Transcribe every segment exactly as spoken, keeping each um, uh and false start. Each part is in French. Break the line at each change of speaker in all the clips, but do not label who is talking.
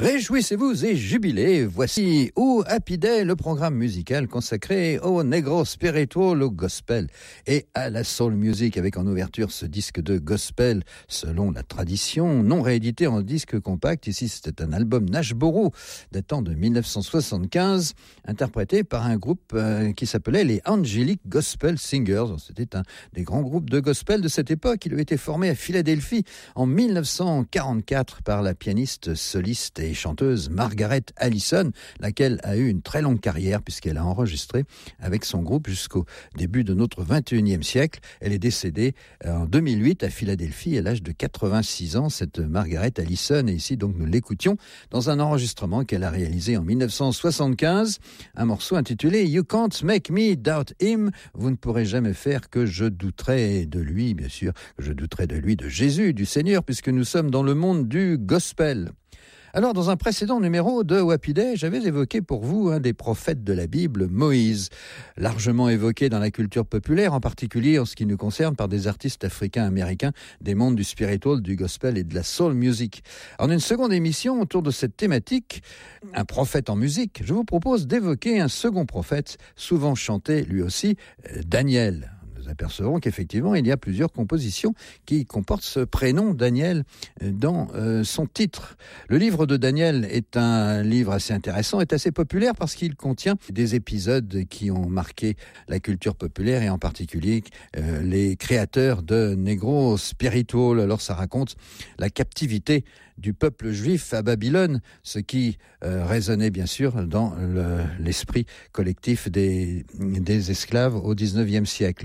Réjouissez-vous et jubilez, voici Ou Happy Day, le programme musical consacré au negro spiritual, au gospel et à la soul music, avec en ouverture ce disque de gospel selon la tradition, non réédité en disque compact. Ici c'était un album Nashboro datant de mille neuf cent soixante-quinze, interprété par un groupe euh, qui s'appelait les Angelic Gospel Singers. C'était un des grands groupes de gospel de cette époque. Il avait été formé à Philadelphie en mille neuf cent quarante-quatre par la pianiste soliste et chanteuse Margaret Allison, laquelle a eu une très longue carrière puisqu'elle a enregistré avec son groupe jusqu'au début de notre vingt et unième siècle. Elle est décédée en deux mille huit à Philadelphie à l'âge de quatre-vingt-six ans, cette Margaret Allison. Et ici, donc, nous l'écoutions dans un enregistrement qu'elle a réalisé en mille neuf cent soixante-quinze, un morceau intitulé You Can't Make Me Doubt Him. Vous ne pourrez jamais faire que je douterai de lui, bien sûr, que je douterai de lui, de Jésus, du Seigneur, puisque nous sommes dans le monde du gospel. Alors, dans un précédent numéro de Happy Day, j'avais évoqué pour vous un des prophètes de la Bible, Moïse, largement évoqué dans la culture populaire, en particulier en ce qui nous concerne par des artistes africains-américains des mondes du spiritual, du gospel et de la soul music. En une seconde émission, autour de cette thématique, un prophète en musique, je vous propose d'évoquer un second prophète, souvent chanté lui aussi, Daniel. Nous apercevrons qu'effectivement, il y a plusieurs compositions qui comportent ce prénom Daniel dans euh, son titre. Le livre de Daniel est un livre assez intéressant, est assez populaire parce qu'il contient des épisodes qui ont marqué la culture populaire et en particulier euh, les créateurs de Negro Spiritual. Alors ça raconte la captivité du peuple juif à Babylone, ce qui euh, résonnait bien sûr dans le, l'esprit collectif des, des esclaves au dix-neuvième siècle.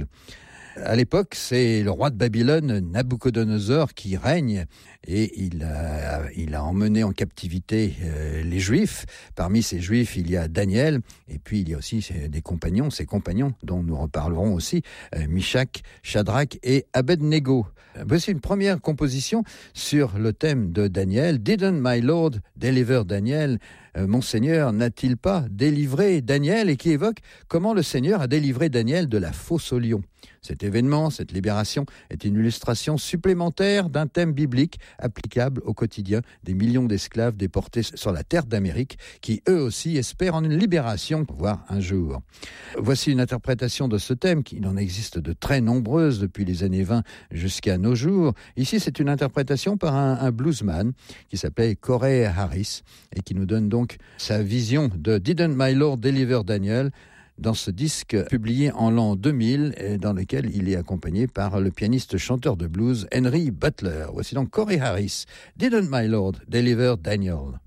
À l'époque, c'est le roi de Babylone, Nabuchodonosor, qui règne et il a, il a emmené en captivité euh, les Juifs. Parmi ces Juifs, il y a Daniel et puis il y a aussi des compagnons, ses compagnons dont nous reparlerons aussi, euh, Mishak, Shadrach et Abednego. Voici une première composition sur le thème de Daniel. Didn't my Lord deliver Daniel? Euh, Mon Seigneur n'a-t-il pas délivré Daniel? Et qui évoque comment le Seigneur a délivré Daniel de la fosse au lion. Cet événement, cette libération, est une illustration supplémentaire d'un thème biblique applicable au quotidien des millions d'esclaves déportés sur la terre d'Amérique qui, eux aussi, espèrent en une libération, voire un jour. Voici une interprétation de ce thème, qu'il en existe de très nombreuses depuis les années vingt jusqu'à nos jours. Ici, c'est une interprétation par un, un bluesman qui s'appelait Corey Harris et qui nous donne donc sa vision de Didn't My Lord Deliver Daniel dans ce disque publié en l'an deux mille et dans lequel il est accompagné par le pianiste chanteur de blues Henry Butler. Voici donc Corey Harris, Didn't My Lord Deliver Daniel?